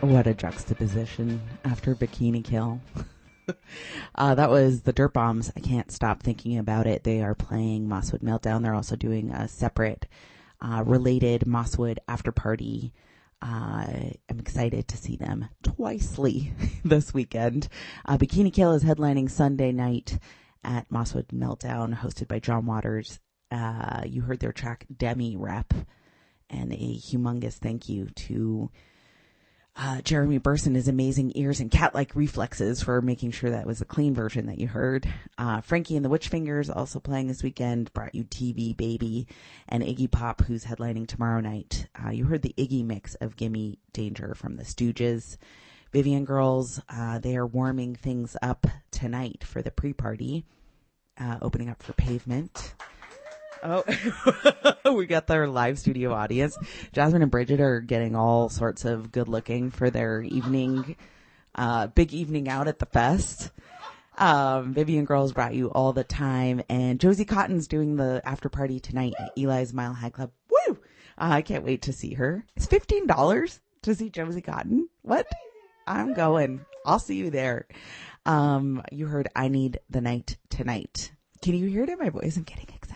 What a juxtaposition after Bikini Kill. That was the Dirt Bombs. I can't stop thinking about it. They are playing Mosswood Meltdown. They're also doing a separate related Mosswood after party. I'm excited to see them twicely this weekend. Bikini Kill is headlining Sunday night at Mosswood Meltdown, hosted by John Waters. You heard their track Demi Rep, and a humongous thank you to Jeremy Burson, his amazing ears and cat-like reflexes for making sure that was a clean version that you heard. Frankie and the Witchfingers also playing this weekend, brought you TV Baby, and Iggy Pop, who's headlining tomorrow night. You heard the Iggy mix of Gimme Danger from the Stooges. Vivian Girls, they are warming things up tonight for the pre-party, opening up for Pavement. Oh, we got their live studio audience. Jasmine and Bridget are getting all sorts of good looking for their evening, big evening out at the fest. Vivian Girls brought you All the Time, and Josie Cotton's doing the after party tonight at Eli's Mile High Club. Woo! I can't wait to see her. It's $15 to see Josie Cotton. What? I'm going. I'll see you there. You heard I Need the Night Tonight. Can you hear it in my voice? I'm getting excited.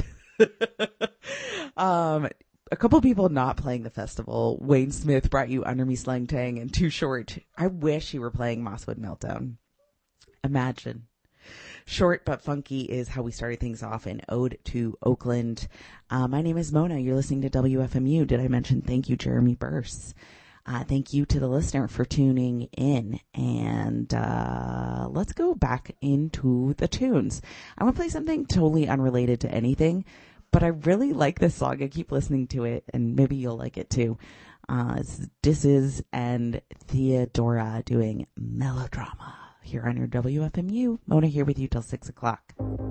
A couple people not playing the festival. Wayne Smith brought you Under Me Slang Tang and Too Short. I wish he were playing Mosswood Meltdown. Imagine. Short but funky is how we started things off in Ode to Oakland. My name is Mona. You're listening to WFMU. Did I mention thank you, Jeremy Burse? Thank you to the listener for tuning in. And let's go back into the tunes. I'm going to play something totally unrelated to anything, but I really like this song. I keep listening to it, and maybe you'll like it too. It's Disses and Theodora doing Melodrama here on your WFMU. Mona here with you till 6 o'clock.